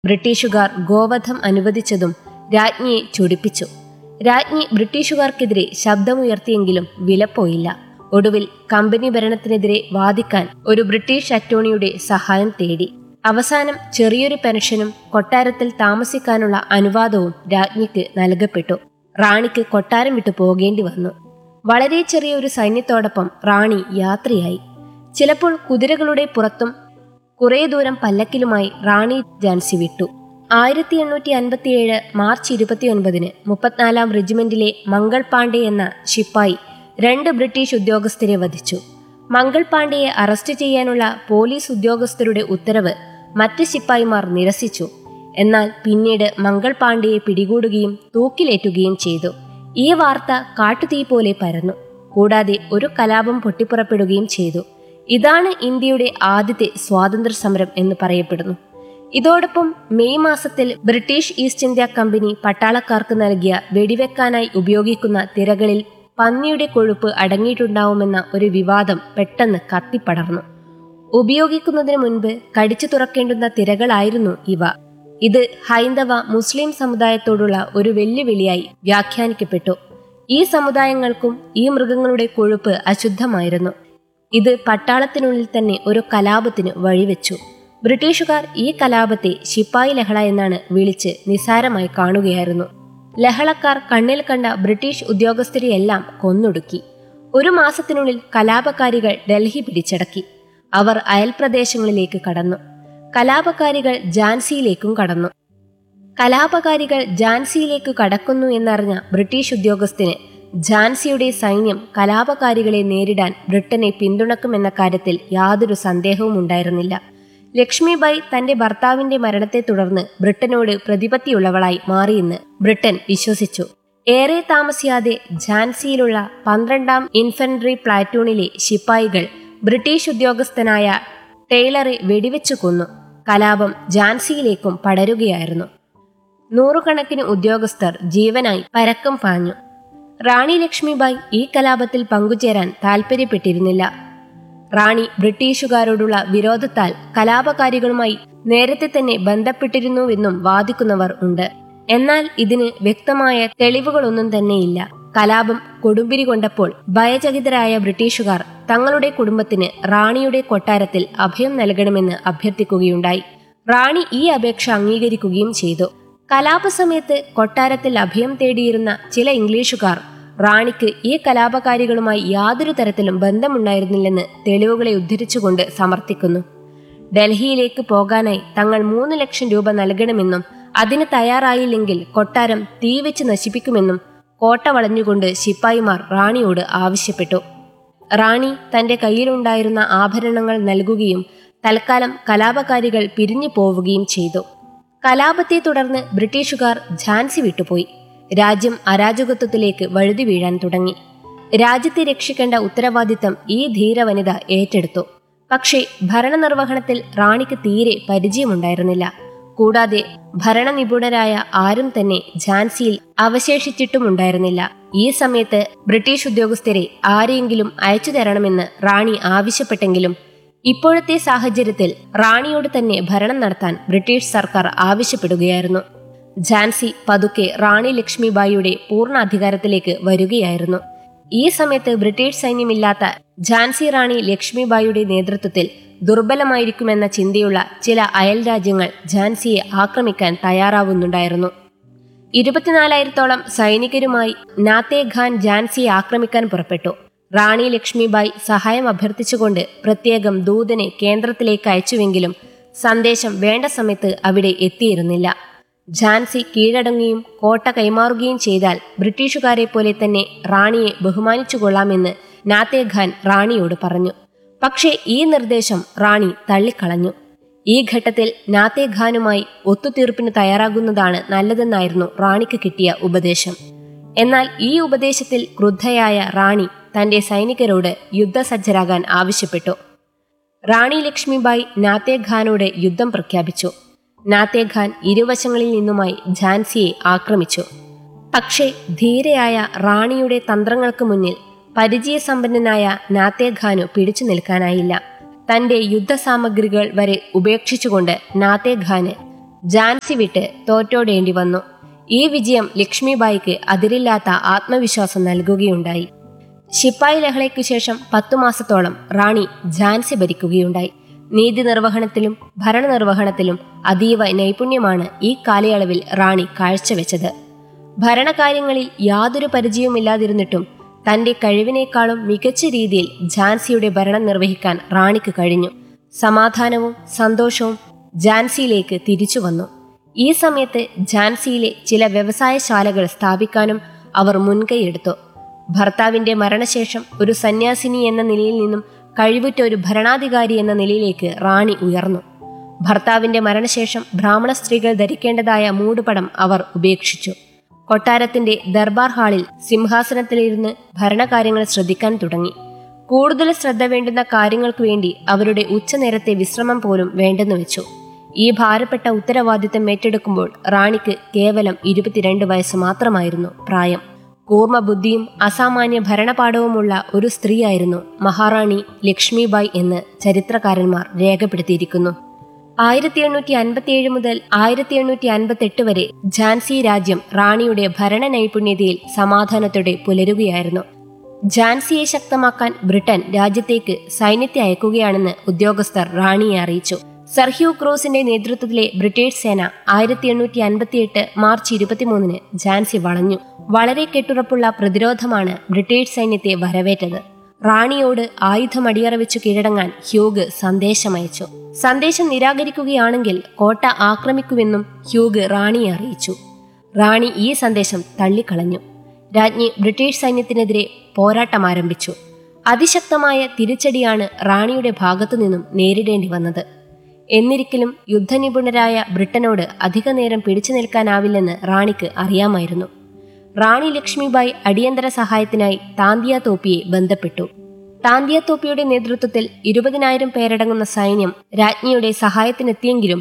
ബ്രിട്ടീഷുകാർ ഗോവധം അനുവദിച്ചതും രാജ്ഞിയെ ചൊടിപ്പിച്ചു. രാജ്ഞി ബ്രിട്ടീഷുകാർക്കെതിരെ ശബ്ദമുയർത്തിയെങ്കിലും വിലപ്പോയില്ല. ഒടുവിൽ കമ്പനി ഭരണത്തിനെതിരെ വാദിക്കാൻ ഒരു ബ്രിട്ടീഷ് അറ്റോർണിയുടെ സഹായം തേടി. അവസാനം ചെറിയൊരു പെൻഷനും കൊട്ടാരത്തിൽ താമസിക്കാനുള്ള അനുവാദവും രാജ്ഞിക്ക് നൽകപ്പെട്ടു. റാണിക്ക് കൊട്ടാരം വിട്ടു പോകേണ്ടി വന്നു. വളരെ ചെറിയ ഒരു സൈന്യത്തോടൊപ്പം റാണി യാത്രയായി. ചിലപ്പോൾ കുതിരകളുടെ പുറത്തും കുറേ ദൂരം പല്ലക്കിലുമായി റാണി ഝാൻസി വിട്ടു. 1857 മാർച്ച് 29 34 റെജിമെന്റിലെ മംഗൾ പാണ്ഡെ എന്ന ശിപ്പായി 2 ബ്രിട്ടീഷ് ഉദ്യോഗസ്ഥരെ വധിച്ചു. മംഗൾ പാണ്ഡെയെ അറസ്റ്റ് ചെയ്യാനുള്ള പോലീസ് ഉദ്യോഗസ്ഥരുടെ ഉത്തരവ് മറ്റ് ശിപ്പായിമാർ നിരസിച്ചു. എന്നാൽ പിന്നീട് മംഗൾ പാണ്ഡെയെ പിടികൂടുകയും തൂക്കിലേറ്റുകയും ചെയ്തു. ഈ വാർത്ത കാട്ടുതീ പോലെ പരന്നു. കൂടാതെ ഒരു കലാപം പൊട്ടിപ്പുറപ്പെടുകയും ചെയ്തു. ഇതാണ് ഇന്ത്യയുടെ ആദ്യത്തെ സ്വാതന്ത്ര്യ സമരം എന്ന് പറയപ്പെടുന്നു. ഇതോടൊപ്പം മെയ് മാസത്തിൽ ബ്രിട്ടീഷ് ഈസ്റ്റ് ഇന്ത്യ കമ്പനി പട്ടാളക്കാർക്ക് നൽകിയ വെടിവെക്കാനായി ഉപയോഗിക്കുന്ന തിരകളിൽ പന്നിയുടെ കൊഴുപ്പ് അടങ്ങിയിട്ടുണ്ടാവുമെന്ന ഒരു വിവാദം പെട്ടെന്ന് കത്തിപ്പടർന്നു. ഉപയോഗിക്കുന്നതിന് മുൻപ് കടിച്ചു തുറക്കേണ്ടുന്ന തിരകളായിരുന്നു ഇവ. ഇത് ഹൈന്ദവ മുസ്ലിം സമുദായത്തോടുള്ള ഒരു വെല്ലുവിളിയായി വ്യാഖ്യാനിക്കപ്പെട്ടു. ഈ സമുദായങ്ങൾക്കും ഈ മൃഗങ്ങളുടെ കൊഴുപ്പ് അശുദ്ധമായിരുന്നു. ഇത് പട്ടാളത്തിനുള്ളിൽ തന്നെ ഒരു കലാപത്തിന് വഴിവെച്ചു. ബ്രിട്ടീഷുകാർ ഈ കലാപത്തെ ശിപ്പായി ലഹള എന്നാണ് വിളിച്ച് നിസാരമായി കാണുകയായിരുന്നു. ലഹളക്കാർ കണ്ണിൽ കണ്ട ബ്രിട്ടീഷ് ഉദ്യോഗസ്ഥരെയെല്ലാം കൊന്നൊടുക്കി. 1 മാസത്തിനുള്ളിൽ കലാപകാരികൾ ഡൽഹി പിടിച്ചടക്കി. അവർ അയൽപ്രദേശങ്ങളിലേക്ക് കടന്നു. കലാപകാരികൾ ഝാൻസിയിലേക്കും കടന്നു. കലാപകാരികൾ ഝാൻസിയിലേക്ക് കടക്കുന്നു എന്നറിഞ്ഞ ബ്രിട്ടീഷ് ഉദ്യോഗസ്ഥന് ഝാൻസിയുടെ സൈന്യം കലാപകാരികളെ നേരിടാൻ ബ്രിട്ടനെ പിന്തുണക്കുമെന്ന കാര്യത്തിൽ യാതൊരു സന്ദേഹവും ഉണ്ടായിരുന്നില്ല. ലക്ഷ്മിബായി തന്റെ ഭർത്താവിന്റെ മരണത്തെ തുടർന്ന് ബ്രിട്ടനോട് പ്രതിപത്തിയുള്ളവളായി മാറിയെന്ന് ബ്രിട്ടൻ വിശ്വസിച്ചു. ഏറെ താമസിയാതെ ഝാൻസിയിലുള്ള 12ാം ഇൻഫൻട്രി പ്ലാറ്റൂണിലെ ശിപ്പായികൾ ബ്രിട്ടീഷ് ഉദ്യോഗസ്ഥനായ ടൈലറെ വെടിവെച്ചു കൊന്നു. കലാപം ഝാൻസിയിലേക്കും പടരുകയായിരുന്നു. 100 കണക്കിന് ഉദ്യോഗസ്ഥർ ജീവനായി പരക്കം പാഞ്ഞു. റാണി ലക്ഷ്മിബായി ഈ കലാപത്തിൽ പങ്കുചേരാൻ താൽപ്പര്യപ്പെട്ടിരുന്നില്ല. റാണി ബ്രിട്ടീഷുകാരോടുള്ള വിരോധത്താൽ കലാപകാരികളുമായി നേരത്തെ തന്നെ ബന്ധപ്പെട്ടിരുന്നുവെന്നും വാദിക്കുന്നവർ ഉണ്ട്. എന്നാൽ ഇതിന് വ്യക്തമായ തെളിവുകളൊന്നും തന്നെയില്ല. കലാപം കൊടുമ്പിരി കൊണ്ടപ്പോൾ ഭയചകിതരായ ബ്രിട്ടീഷുകാർ തങ്ങളുടെ കുടുംബത്തിന് റാണിയുടെ കൊട്ടാരത്തിൽ അഭയം നൽകണമെന്ന് അഭ്യർത്ഥിക്കുകയുണ്ടായി. റാണി ഈ അപേക്ഷ അംഗീകരിക്കുകയും ചെയ്തു. കലാപസമയത്ത് കൊട്ടാരത്തിൽ അഭയം തേടിയിരുന്ന ചില ഇംഗ്ലീഷുകാർ റാണിക്ക് ഈ കലാപകാരികളുമായി യാതൊരു തരത്തിലും ബന്ധമുണ്ടായിരുന്നില്ലെന്ന് തെളിവുകളെ ഉദ്ധരിച്ചുകൊണ്ട് സമർത്ഥിക്കുന്നു. ഡൽഹിയിലേക്ക് പോകാനായി തങ്ങൾ 3 ലക്ഷം രൂപ നൽകണമെന്നും അതിന് തയ്യാറായില്ലെങ്കിൽ കൊട്ടാരം തീവെച്ച് നശിപ്പിക്കുമെന്നും കോട്ട വളഞ്ഞുകൊണ്ട് ശിപ്പായിമാർ റാണിയോട് ആവശ്യപ്പെട്ടു. റാണി തന്റെ കയ്യിലുണ്ടായിരുന്ന ആഭരണങ്ങൾ നൽകുകയും തൽക്കാലം കലാപകാരികൾ പിരിഞ്ഞു പോവുകയും ചെയ്തു. കലാപത്തെ തുടർന്ന് ബ്രിട്ടീഷുകാർ ഝാൻസി വിട്ടുപോയി. രാജ്യം അരാജകത്വത്തിലേക്ക് വഴുതി വീഴാൻ തുടങ്ങി. രാജ്യത്തെ രക്ഷിക്കേണ്ട ഉത്തരവാദിത്തം ഈ ധീരവനിത ഏറ്റെടുത്തു. പക്ഷേ ഭരണനിർവഹണത്തിൽ റാണിക്ക് തീരെ പരിചയമുണ്ടായിരുന്നില്ല. കൂടാതെ ഭരണനിപുണരായ ആരും തന്നെ ഝാൻസിയിൽ അവശേഷിച്ചിട്ടുമുണ്ടായിരുന്നില്ല. ഈ സമയത്ത് ബ്രിട്ടീഷ് ഉദ്യോഗസ്ഥരെ ആരെയെങ്കിലും അയച്ചു തരണമെന്ന് റാണി ആവശ്യപ്പെട്ടെങ്കിലും ഇപ്പോഴത്തെ സാഹചര്യത്തിൽ റാണിയോട് തന്നെ ഭരണം നടത്താൻ ബ്രിട്ടീഷ് സർക്കാർ ആവശ്യപ്പെടുകയായിരുന്നു. ഝാൻസി പതുക്കെ റാണി ലക്ഷ്മിബായിയുടെ പൂർണ്ണ അധികാരത്തിലേക്ക് വരികയായിരുന്നു. ഈ സമയത്ത് ബ്രിട്ടീഷ് സൈന്യമില്ലാത്ത ഝാൻസി റാണി ലക്ഷ്മിബായിയുടെ നേതൃത്വത്തിൽ ദുർബലമായിരിക്കുമെന്ന ചിന്തയുള്ള ചില അയൽ രാജ്യങ്ങൾ ഝാൻസിയെ ആക്രമിക്കാൻ തയ്യാറാവുന്നുണ്ടായിരുന്നു. 24,000-ഓളം സൈനികരുമായി നാത്തെ ഖാൻ ഝാൻസിയെ ആക്രമിക്കാൻ പുറപ്പെട്ടു. റാണി ലക്ഷ്മിബായി സഹായം അഭ്യർത്ഥിച്ചുകൊണ്ട് പ്രത്യേകം ദൂതനെ കേന്ദ്രത്തിലേക്ക് അയച്ചുവെങ്കിലും സന്ദേശം വേണ്ട സമയത്ത് അവിടെ എത്തിയിരുന്നില്ല. ഝാൻസി കീഴടങ്ങുകയും കോട്ട കൈമാറുകയും ചെയ്താൽ ബ്രിട്ടീഷുകാരെ പോലെ തന്നെ റാണിയെ ബഹുമാനിച്ചുകൊള്ളാമെന്ന് നാത്തെ ഖാൻ റാണിയോട് പറഞ്ഞു. പക്ഷേ ഈ നിർദ്ദേശം റാണി തള്ളിക്കളഞ്ഞു. ഈ ഘട്ടത്തിൽ നാത്തെ ഖാനുമായി ഒത്തുതീർപ്പിന് തയ്യാറാകുന്നതാണ് നല്ലതെന്നായിരുന്നു റാണിക്ക് കിട്ടിയ ഉപദേശം. എന്നാൽ ഈ ഉപദേശത്തിൽ ക്രുദ്ധയായ റാണി തന്റെ സൈനികരോട് യുദ്ധസജ്ജരാകാൻ ആവശ്യപ്പെട്ടു. റാണി ലക്ഷ്മിബായി നാത്തെ ഖാനോട് യുദ്ധം പ്രഖ്യാപിച്ചു. നാത്തെ ഖാൻ ഇരുവശങ്ങളിൽ നിന്നുമായി ഝാൻസിയെ ആക്രമിച്ചു. പക്ഷേ ധീരയായ റാണിയുടെ തന്ത്രങ്ങൾക്ക് മുന്നിൽ പരിചയസമ്പന്നനായ നാത്തെ ഖാനു പിടിച്ചു നിൽക്കാനായില്ല. തന്റെ യുദ്ധസാമഗ്രികൾ വരെ ഉപേക്ഷിച്ചുകൊണ്ട് നാത്തെ ഖാന് ഝാൻസി വിട്ട് തോറ്റോടേണ്ടി വന്നു. ഈ വിജയം ലക്ഷ്മിബായിക്ക് അതിരില്ലാത്ത ആത്മവിശ്വാസം നൽകുകയുണ്ടായി. ശിപ്പായി ലഹളയ്ക്കു ശേഷം 10 മാസത്തോളം റാണി ഝാൻസി ഭരിക്കുകയുണ്ടായി. നീതി നിർവഹണത്തിലും ഭരണനിർവഹണത്തിലും അതീവ നൈപുണ്യമാണ് ഈ കാലയളവിൽ റാണി കാഴ്ചവെച്ചത്. ഭരണകാര്യങ്ങളിൽ യാതൊരു പരിചയവുമില്ലാതിരുന്നിട്ടും തന്റെ കഴിവിനേക്കാളും മികച്ച രീതിയിൽ ഝാൻസിയുടെ ഭരണം നിർവഹിക്കാൻ റാണിക്ക് കഴിഞ്ഞു. സമാധാനവും സന്തോഷവും ഝാൻസിയിലേക്ക് തിരിച്ചു വന്നു. ഈ സമയത്ത് ഝാൻസിയിലെ ചില വ്യവസായശാലകൾ സ്ഥാപിക്കാനും അവർ മുൻകൈയെടുത്തു. ഭർത്താവിന്റെ മരണശേഷം ഒരു സന്യാസിനി എന്ന നിലയിൽ നിന്നും കഴിവുറ്റ ഒരു ഭരണാധികാരി എന്ന നിലയിലേക്ക് റാണി ഉയർന്നു. ഭർത്താവിന്റെ മരണശേഷം ബ്രാഹ്മണ സ്ത്രീകൾ ധരിക്കേണ്ടതായ മൂടുപടം അവർ ഉപേക്ഷിച്ചു. കൊട്ടാരത്തിന്റെ ദർബാർ ഹാളിൽ സിംഹാസനത്തിലിരുന്ന് ഭരണകാര്യങ്ങൾ ശ്രദ്ധിക്കാൻ തുടങ്ങി. കൂടുതൽ ശ്രദ്ധ വേണ്ടുന്ന കാര്യങ്ങൾക്കു വേണ്ടി അവരുടെ ഉച്ചനേരത്തെ വിശ്രമം പോലും വേണ്ടെന്നു വെച്ചു. ഈ ഭാരപ്പെട്ട ഉത്തരവാദിത്തം ഏറ്റെടുക്കുമ്പോൾ റാണിക്ക് കേവലം 22 വയസ്സ് മാത്രമായിരുന്നു പ്രായം. കൂർമ്മ ബുദ്ധിയും അസാമാന്യ ഭരണപാഠവുമുള്ള ഒരു സ്ത്രീയായിരുന്നു മഹാറാണി ലക്ഷ്മിബായി എന്ന് ചരിത്രകാരന്മാർ രേഖപ്പെടുത്തിയിരിക്കുന്നു. 1857 മുതൽ 1858 വരെ ഝാൻസി രാജ്യം റാണിയുടെ ഭരണ നൈപുണ്യതയിൽ സമാധാനത്തോടെ പുലരുകയായിരുന്നു. ഝാൻസിയെ ശക്തമാക്കാൻ ബ്രിട്ടൻ രാജ്യത്തേക്ക് സൈന്യത്തെ അയക്കുകയാണെന്ന് ഉദ്യോഗസ്ഥർ റാണിയെ അറിയിച്ചു. സർ ഹ്യൂ ക്രൂസിന്റെ നേതൃത്വത്തിലെ ബ്രിട്ടീഷ് സേന 1858 മാർച്ച് 23 ഝാൻസി വളഞ്ഞു. വളരെ കെട്ടുറപ്പുള്ള പ്രതിരോധമാണ് ബ്രിട്ടീഷ് സൈന്യത്തെ വരവേറ്റത്. റാണിയോട് ആയുധം അടിയറവെച്ചു കീഴടങ്ങാൻ ഹ്യൂഗ് സന്ദേശമയച്ചു. സന്ദേശം നിരാകരിക്കുകയാണെങ്കിൽ കോട്ട ആക്രമിക്കുമെന്നും ഹ്യൂഗ് റാണിയെ അറിയിച്ചു. റാണി ഈ സന്ദേശം തള്ളിക്കളഞ്ഞു. രാജ്ഞി ബ്രിട്ടീഷ് സൈന്യത്തിനെതിരെ പോരാട്ടം ആരംഭിച്ചു. അതിശക്തമായ തിരിച്ചടിയാണ് റാണിയുടെ ഭാഗത്തു നിന്നും നേരിടേണ്ടി വന്നത്. എന്നിരിക്കലും യുദ്ധനിപുണരായ ബ്രിട്ടനോട് അധികനേരം പിടിച്ചു നിൽക്കാനാവില്ലെന്ന് റാണിക്ക് അറിയാമായിരുന്നു. റാണി ലക്ഷ്മിബായി അടിയന്തര സഹായത്തിനായി താന്തിയ തോപ്പിയെ ബന്ധപ്പെട്ടു. താന്തിയ തോപ്പിയുടെ നേതൃത്വത്തിൽ 20,000 പേരടങ്ങുന്ന സൈന്യം രാജ്ഞിയുടെ സഹായത്തിനെത്തിയെങ്കിലും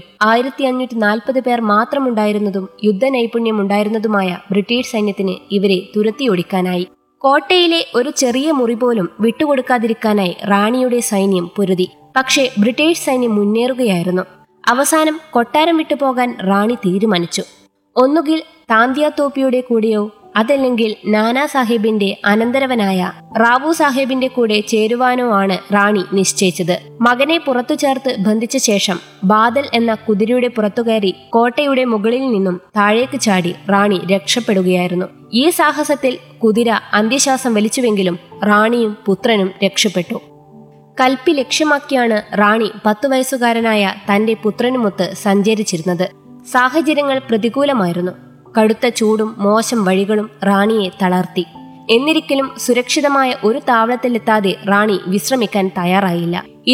1540 പേർ മാത്രമുണ്ടായിരുന്നതും യുദ്ധനൈപുണ്യമുണ്ടായിരുന്നതുമായ ബ്രിട്ടീഷ് സൈന്യത്തിന് ഇവരെ തുരത്തിയൊടിക്കാനായി. കോട്ടയിലെ ഒരു ചെറിയ മുറി പോലും വിട്ടുകൊടുക്കാതിരിക്കാനായി റാണിയുടെ സൈന്യം പൊരുതി. പക്ഷേ ബ്രിട്ടീഷ് സൈന്യം മുന്നേറുകയായിരുന്നു. അവസാനം കൊട്ടാരം വിട്ടുപോകാൻ റാണി തീരുമാനിച്ചു. ഒന്നുകിൽ താന്തിയ തോപ്പിയുടെ കൂടെയോ അതല്ലെങ്കിൽ നാനാ സാഹിബിന്റെ അനന്തരവനായ റാവു സാഹിബിന്റെ കൂടെ ചേരുവാനോ ആണ് റാണി നിശ്ചയിച്ചത്. മകനെ പുറത്തു ചേർത്ത് ബന്ധിച്ച ശേഷം ബാദൽ എന്ന കുതിരയുടെ പുറത്തുകയറി കോട്ടയുടെ മുകളിൽ നിന്നും താഴേക്ക് ചാടി റാണി രക്ഷപ്പെടുകയായിരുന്നു. ഈ സാഹസത്തിൽ കുതിര അന്ത്യശ്വാസം വലിച്ചുവെങ്കിലും റാണിയും പുത്രനും രക്ഷപ്പെട്ടു. കൽപ്പി ലക്ഷ്യമാക്കിയാണ് റാണി 10 വയസ്സുകാരനായ തന്റെ പുത്രനുമൊത്ത് സഞ്ചരിച്ചിരുന്നത്. സാഹചര്യങ്ങൾ പ്രതികൂലമായിരുന്നു. കടുത്ത ചൂടും മോശം വഴികളും റാണിയെ തളർത്തി. എന്നിരിക്കലും സുരക്ഷിതമായ ഒരു താവളത്തിലെത്താതെ റാണി വിശ്രമിക്കാൻ തയ്യാറായില്ല.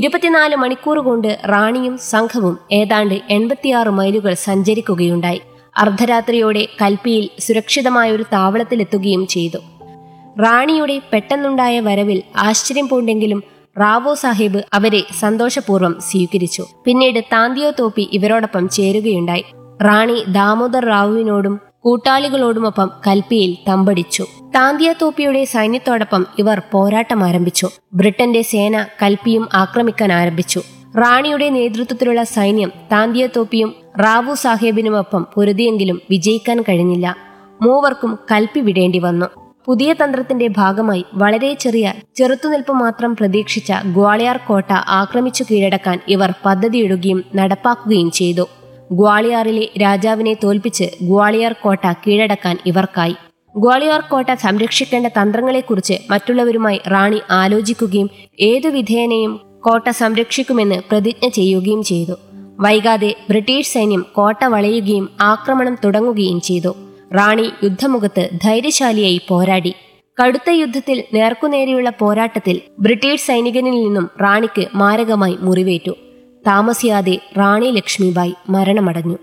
24 മണിക്കൂർ കൊണ്ട് റാണിയും സംഘവും ഏതാണ്ട് 86 മൈലുകൾ സഞ്ചരിക്കുകയുണ്ടായി. അർദ്ധരാത്രിയോടെ കൽപ്പിയിൽ സുരക്ഷിതമായ ഒരു താവളത്തിലെത്തുകയും ചെയ്തു. റാണിയുടെ പെട്ടെന്നുണ്ടായ വരവിൽ ആശ്ചര്യം പൂണ്ടെങ്കിലും റാവോ സാഹിബ് അവരെ സന്തോഷപൂർവ്വം സ്വീകരിച്ചു. പിന്നീട് താന്തിയോ തോപ്പി ഇവരോടൊപ്പം ചേരുകയുണ്ടായി. റാണി ദാമോദർ റാവുവിനോടും കൂട്ടാളികളോടുമൊപ്പം കൽപ്പിയിൽ തമ്പടിച്ചു. താന്തിയ തോപ്പിയുടെ സൈന്യത്തോടൊപ്പം ഇവർ പോരാട്ടം ആരംഭിച്ചു. ബ്രിട്ടന്റെ സേന കൽപ്പിയും ആക്രമിക്കാൻ ആരംഭിച്ചു. റാണിയുടെ നേതൃത്വത്തിലുള്ള സൈന്യം താന്തിയ തോപ്പിയും റാവു സാഹിബിനുമൊപ്പം പൊരുതിയെങ്കിലും വിജയിക്കാൻ കഴിഞ്ഞില്ല. മൂവർക്കും കൽപ്പി വിടേണ്ടി വന്നു. പുതിയ തന്ത്രത്തിന്റെ ഭാഗമായി വളരെ ചെറിയ ചെറുത്തുനിൽപ്പ് മാത്രം പ്രതീക്ഷിച്ച ഗ്വാളിയാർ കോട്ട ആക്രമിച്ചു കീഴടക്കാൻ ഇവർ പദ്ധതിയിടുകയും നടപ്പാക്കുകയും ചെയ്തു. ഗ്വാളിയാറിലെ രാജാവിനെ തോൽപ്പിച്ച് ഗ്വാളിയാർ കോട്ട കീഴടക്കാൻ ഇവർക്കായി. ഗ്വാളിയാർ കോട്ട സംരക്ഷിക്കേണ്ട തന്ത്രങ്ങളെക്കുറിച്ച് മറ്റുള്ളവരുമായി റാണി ആലോചിക്കുകയും ഏതു വിധേനയും കോട്ട സംരക്ഷിക്കുമെന്ന് പ്രതിജ്ഞ ചെയ്യുകയും ചെയ്തു. വൈകാതെ ബ്രിട്ടീഷ് സൈന്യം കോട്ട വളയുകയും ആക്രമണം തുടങ്ങുകയും ചെയ്തു. റാണി യുദ്ധമുഖത്ത് ധൈര്യശാലിയായി പോരാടി. കടുത്ത യുദ്ധത്തിൽ നേർക്കുനേരെയുള്ള പോരാട്ടത്തിൽ ബ്രിട്ടീഷ് സൈനികനിൽ നിന്നും റാണിക്ക് മാരകമായി മുറിവേറ്റു. താമസിയാതെ റാണി ലക്ഷ്മിബായി മരണമടഞ്ഞു.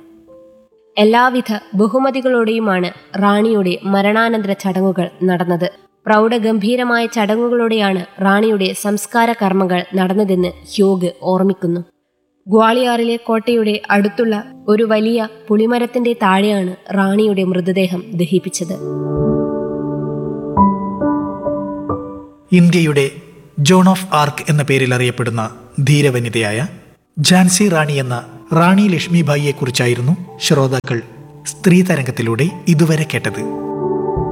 എല്ലാവിധ ബഹുമതികളോടെയുമാണ് റാണിയുടെ മരണാനന്തര ചടങ്ങുകൾ നടന്നത്. പ്രൗഢഗംഭീരമായ ചടങ്ങുകളോടെയാണ് റാണിയുടെ സംസ്കാര കർമ്മങ്ങൾ നടന്നതെന്ന് ഹ്യൂഗ് ഓർമ്മിക്കുന്നു. ഗ്വാളിയാറിലെ കോട്ടയുടെ അടുത്തുള്ള ഒരു വലിയ പുളിമരത്തിന്റെ താഴെയാണ് റാണിയുടെ മൃതദേഹം ദഹിപ്പിച്ചത്. ഇന്ത്യയുടെ ജോൺ ഓഫ് ആർക്ക് എന്ന പേരിൽ അറിയപ്പെടുന്ന ധീരവനിതയായ ഝാൻസി റാണി എന്ന റാണി ലക്ഷ്മിബായിയെക്കുറിച്ചായിരുന്നു ശ്രോതാക്കൾ സ്ത്രീ തരംഗത്തിലൂടെ ഇതുവരെ കേട്ടത്.